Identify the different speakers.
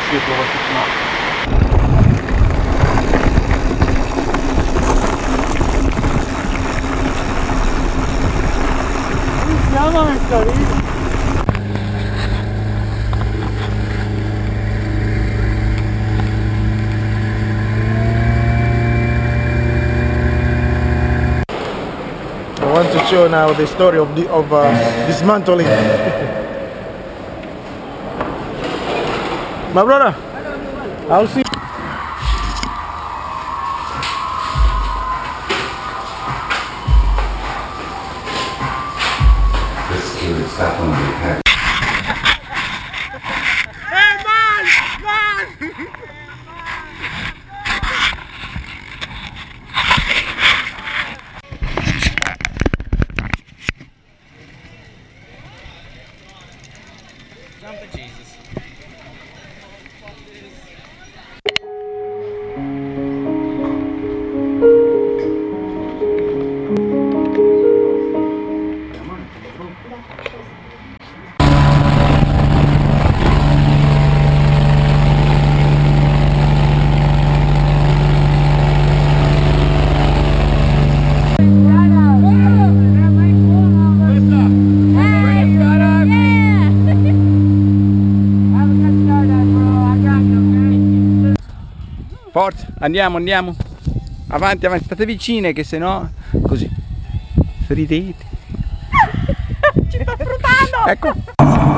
Speaker 1: світло вихідна. Iniziamo carino.
Speaker 2: I want to show now the story of dismantling. My brother, I'll see.
Speaker 3: This is definitely heavy.
Speaker 2: Hey man, man!
Speaker 1: Jump to Jesus.
Speaker 4: Forza, andiamo, andiamo. Avanti, avanti, state vicine che sennò così. Ridete.
Speaker 5: Ci sto sfruttando!
Speaker 4: Ecco.